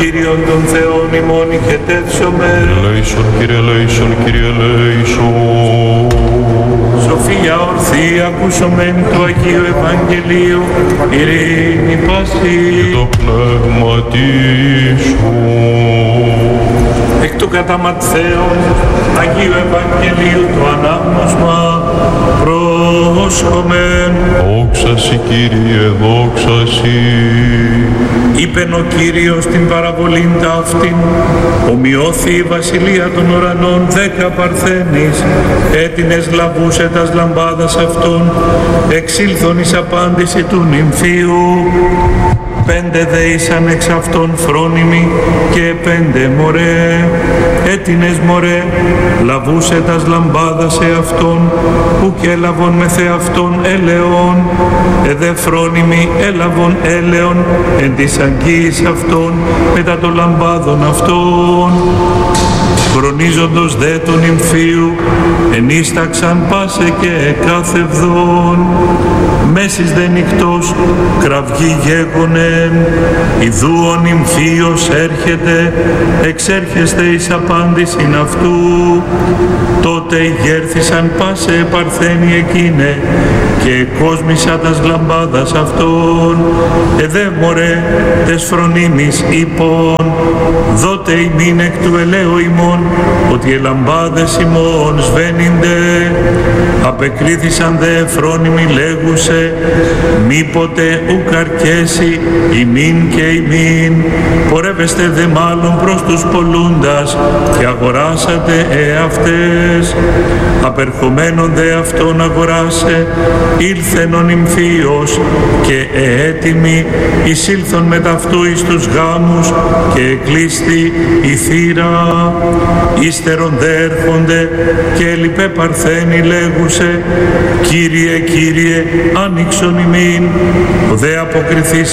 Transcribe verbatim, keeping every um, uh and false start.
Κύριον των Θεών ημών ηχετεύσομεν. Ελέησον, Κύριε, ελέησον, Κύριε, ελέησον. Σοφία ορθή ακούσομεν του Αγίου Ευαγγελίου, ειρήνη πάση. Και το πνεύμα σου. Εκ του κατά Ματθαίον Αγίου Ευαγγελίου το ανάγνωσμα πρόσχομεν. Δόξα σοι, Κύριε, δόξα σοι. Είπεν ο Κύριος την παραβολήν ταύτην, ομοιώθη η βασιλεία των ουρανών δέκα παρθένης, έτινες λαβούσε τας λαμπάδας αυτών, εξήλθον εις απάντηση του νυμφίου. Πέντε δε ήσαν εξ αυτών φρόνιμοι και πέντε μωρέ. Έτινες μωρέ, λαβούσε τας λαμπάδας εαυτόν, που και έλαβον με θεαυτόν έλεον. Εδε φρόνιμοι έλαβον έλεον, εν της αγγίης αυτών, μετά των λαμπάδων αυτών. Χρονίζοντος δε του νυμφίου, ενίσταξαν πάσε και εκάθευδον. Μέσης δε νυχτός, κραυγή γέγονεν, ιδού ο νυμφίος έρχεται, εξέρχεστε εις απάντησιν αυτού. Τότε γέρθησαν πάσε παρθένοι εκείνε, και κόσμησα τας λαμπάδας αυτών. Εδέ μωρέ, τες φρονίμης είπων, δότε ημίν εκ του ελαίου ημών, ότι οι λαμπάδες ημών σβαίνεινται. Απεκρίθησαν δε φρόνιμοι λέγουσε, μήποτε ουκ αρκέσει ημίν και ημίν. Πορεύεστε δε μάλλον προς τους πολλούντας και αγοράσατε εαυτές. Απερχομένον δε αυτόν αγοράσε, ήλθεν ο νυμφίος και εέτοιμοι εισήλθον με ταυτού εις τους γάμους και εκλείστη η θύρα. Ύστερον δε έρχονται και λοιπέ παρθένοι λέγουσε, Κύριε, Κύριε, άνοιξον ημίν. Ο δε αποκριθείς